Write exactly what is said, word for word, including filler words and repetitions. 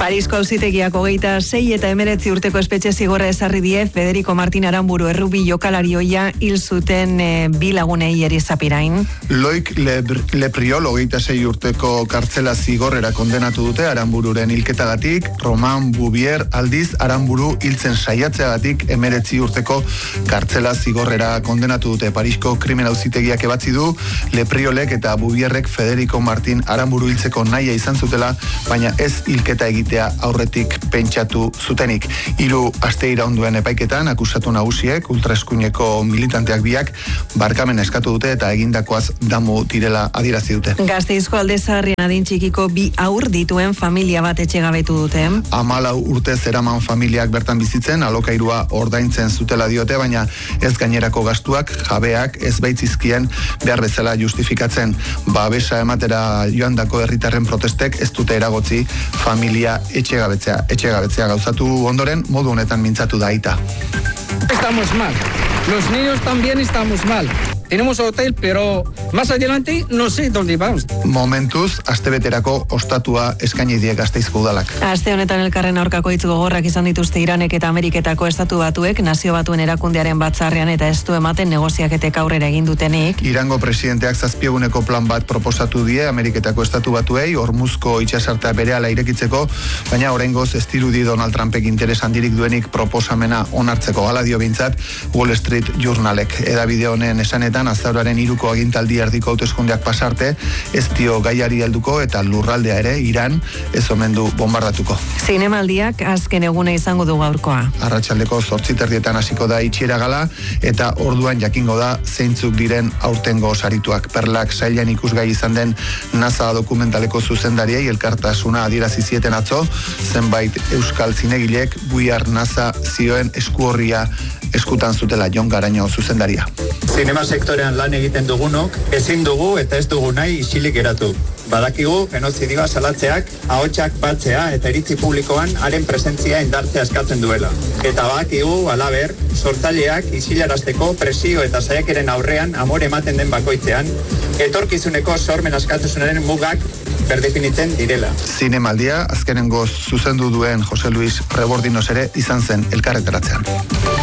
Parisko auzitegiak hogeita sei eta hemeretzi urteko espetxe zigorra ezarri die Federico Martin Aranburu errubi jokalarioia hil zuten e, bi lagunei erizapirain. Loik Lepriol hogeita sei urteko kartzela zigorrera kondenatu dute Aranbururen hilketagatik, Roman Bubier aldiz Aranburu hiltzen saiatzeagatik hemeretzi urteko kartzela zigorrera kondenatu dute. Parisko krimen auzitegiak ebatzi du Lepriolek eta Bubierrek Federico Martin Aranburu hiltzeko nahia izan zutela, baina ez hilketa egite aurretik pentsatu zutenik. Hiru aste iraunduen epaiketan akusatu nagusiek ultraeskuineko militanteak biak barkamen eskatu dute eta egindakoaz damu direla adierazi dute. Gasteizko Aldezaharrien adin txikiko bi aur dituen familia bat etxegabetu dute. Hamalau urte zeraman familiak bertan bizitzen, alokairua ordaintzen zutela diote, baina ez gainerako gastuak jabeak ez baitzizkien behar bezala justifikatzen. Babesa ematera joandako herritarren protestek ez dute eragotzi familia etxegabetzea, etxegabetzea gauzatu ondoren modu honetan mintzatu da aita. Estamos mal. Los niños también estamos mal. Tenemos hotel, pero más adelante no sé dónde vamos. Momentuz, astebeterako ostatua eskaini die Gasteizko udalak. Aste honetan elkarren aurkako hitz gogorrak izan dituzte Iranek eta Ameriketako estatu batuek nazio batuen erakundearen batzarrean eta ez du ematen negoziaketek aurrera egin dutenik. Irango presidenteak zazpieguneko plan bat proposatu die Ameriketako estatu batuei Hormuzko itsasartea berehala irekitzeko, baina oraingoz ez dirudi Donald Trumpek interes handirik duenik proposamena onartzeko. Hala dio behintzat Wall Street Journalek. Hedabide honen esanetan azaroaren hiruko agintaldi erdiko hauteskundeak pasarte, ez dio gaiari helduko eta lurraldea ere Iran ez omen du bombardatuko. Zinemaldiak azken eguna izango du gaurkoa. Arratsaldeko zortzi terdietan hasiko da itxiera gala eta orduan jakingo da zeintzuk diren aurtengo sarituak. Perlak sailean ikusgai izan den NASA dokumentaleko zuzendariei elkartasuna adierazi zieten atzo, zenbait euskal zinegilek buiar NASA zioen eskuorria eskutan zutela Jon Garaño zuzendaria. Zinema sektorean lan egiten dugunok, ezin dugu eta ez dugu nahi isilik geratu. Badakigu genozidioa salatzeak, ahotsak batzea eta iritzi publikoan haren presentzia indartzea eskatzen duela. Eta badakigu, halaber, sortzaileak isilarazteko presio eta saiakeren aurrean amore ematen den bakoitzean, etorkizuneko sormen askatasunaren mugak berdefinitzen direla. Zinemaldia azkenengo zuzendu duen Jose Luis Rebordinos ere izan zen elkarretaratzean.